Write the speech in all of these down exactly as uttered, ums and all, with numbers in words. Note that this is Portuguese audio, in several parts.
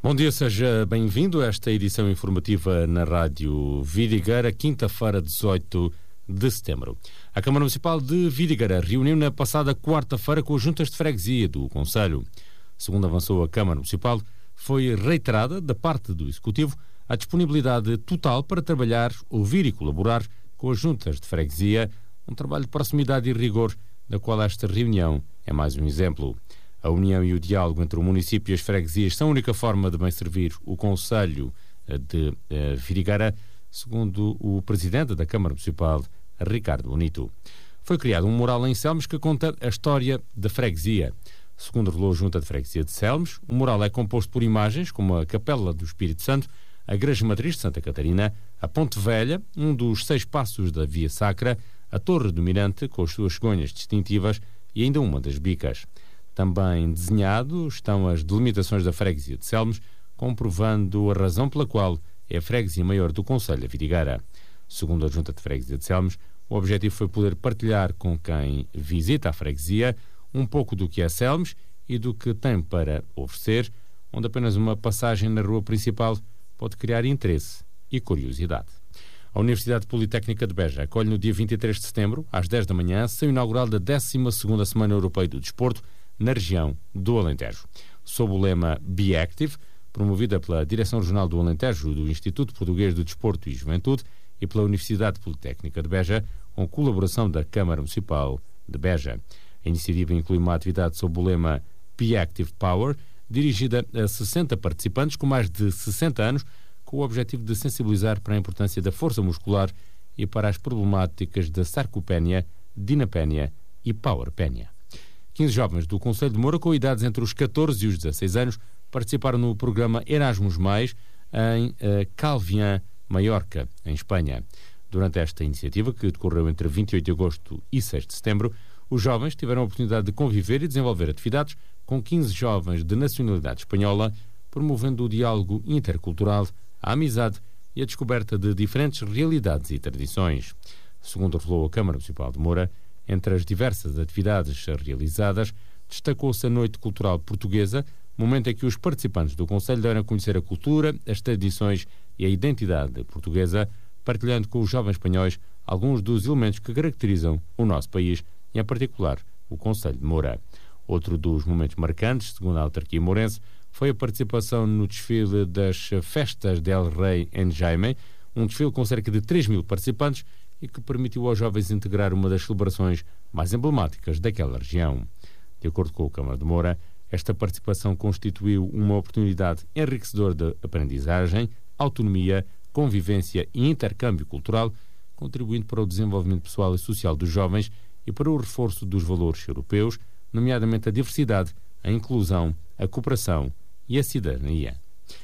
Bom dia, seja bem-vindo a esta edição informativa na Rádio Vidigueira, quinta-feira, dezoito de setembro. A Câmara Municipal de Vidigueira reuniu na passada quarta-feira com as juntas de freguesia do concelho. Segundo avançou a Câmara Municipal, foi reiterada da parte do Executivo a disponibilidade total para trabalhar, ouvir e colaborar com as juntas de freguesia, um trabalho de proximidade e rigor, da qual esta reunião é mais um exemplo. A união e o diálogo entre o município e as freguesias são a única forma de bem servir o concelho de uh, Vidigueira, segundo o presidente da Câmara Municipal, Ricardo Bonito. Foi criado um mural em Selmes que conta a história da freguesia. Segundo revelou a Junta de Freguesia de Selmes, o mural é composto por imagens como a Capela do Espírito Santo, a Igreja Matriz de Santa Catarina, a Ponte Velha, um dos seis passos da Via Sacra, a Torre do Mirante com as suas cegonhas distintivas e ainda uma das bicas. Também desenhado estão as delimitações da freguesia de Selmes, comprovando a razão pela qual é a freguesia maior do concelho de Vidigueira. Segundo a Junta de Freguesia de Selmes, o objetivo foi poder partilhar com quem visita a freguesia um pouco do que é Selmes e do que tem para oferecer, onde apenas uma passagem na rua principal pode criar interesse e curiosidade. A Universidade Politécnica de Beja acolhe no dia vinte e três de setembro, às dez da manhã, a sessão inaugural da décima segunda Semana Europeia do Desporto, na região do Alentejo. Sob o lema Be Active, promovida pela Direção Regional do Alentejo do Instituto Português do Desporto e Juventude e pela Universidade Politécnica de Beja, com colaboração da Câmara Municipal de Beja. A iniciativa inclui uma atividade sob o lema Be Active Power, dirigida a sessenta participantes com mais de sessenta anos, com o objetivo de sensibilizar para a importância da força muscular e para as problemáticas da sarcopénia, dinapénia e powerpénia. quinze jovens do concelho de Moura, com idades entre os catorze e os dezasseis anos, participaram no programa Erasmus Mais em uh, Calviã, Maiorca, em Espanha. Durante esta iniciativa, que decorreu entre vinte e oito de agosto e seis de setembro, os jovens tiveram a oportunidade de conviver e desenvolver atividades com quinze jovens de nacionalidade espanhola, promovendo o diálogo intercultural, a amizade e a descoberta de diferentes realidades e tradições. Segundo revelou a Câmara Municipal de Moura, entre as diversas atividades realizadas, destacou-se a Noite Cultural Portuguesa, momento em que os participantes do concelho deram a conhecer a cultura, as tradições e a identidade portuguesa, partilhando com os jovens espanhóis alguns dos elementos que caracterizam o nosso país e, em particular, o concelho de Moura. Outro dos momentos marcantes, segundo a autarquia mourense, foi a participação no desfile das Festas del Rei en Jaime, um desfile com cerca de três mil participantes e que permitiu aos jovens integrar uma das celebrações mais emblemáticas daquela região. De acordo com a Câmara de Moura, esta participação constituiu uma oportunidade enriquecedora de aprendizagem, autonomia, convivência e intercâmbio cultural, contribuindo para o desenvolvimento pessoal e social dos jovens e para o reforço dos valores europeus, nomeadamente a diversidade, a inclusão, a cooperação e a cidadania.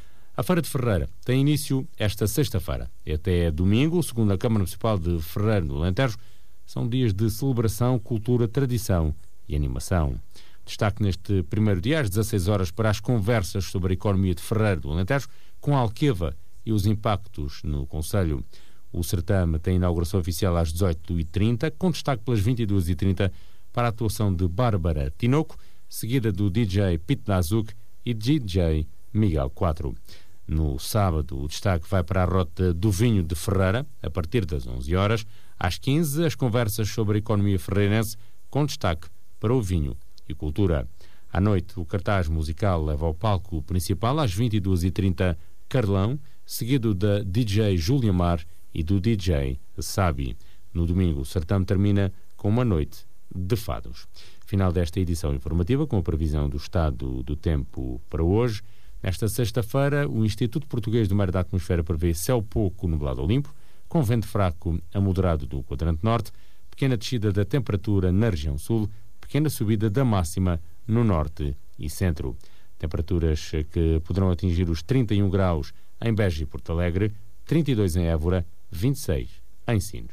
A Feira de Ferreira tem início esta sexta-feira. Até domingo, segundo a Câmara Municipal de Ferreira do Alentejo, são dias de celebração, cultura, tradição e animação. Destaque neste primeiro dia, às dezasseis horas, para as conversas sobre a economia de Ferreira do Alentejo, com a Alqueva e os impactos no concelho. O certame tem inauguração oficial às dezoito e trinta, com destaque pelas vinte e duas e trinta para a atuação de Bárbara Tinoco, seguida do D J Pete Nazuk e D J Miguel quatro. No sábado, o destaque vai para a Rota do Vinho de Ferreira, a partir das onze horas. Às quinze, as conversas sobre a economia ferreirense, com destaque para o vinho e cultura. À noite, o cartaz musical leva ao palco principal, às vinte e duas e trinta, Carlão, seguido da D J Júlia Mar e do D J Sabi. No domingo, o certame termina com uma noite de fados. Final desta edição informativa, com a previsão do estado do tempo para hoje. Nesta sexta-feira, o Instituto Português do Mar e da Atmosfera prevê céu pouco nublado ou limpo, com vento fraco a moderado do quadrante norte, pequena descida da temperatura na região sul, pequena subida da máxima no norte e centro. Temperaturas que poderão atingir os trinta e um graus em Beja e Porto Alegre, trinta e dois em Évora, vinte e seis em Sines.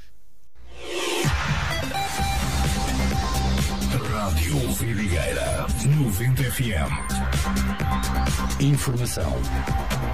Rádio Vidigueira noventa F M. Informação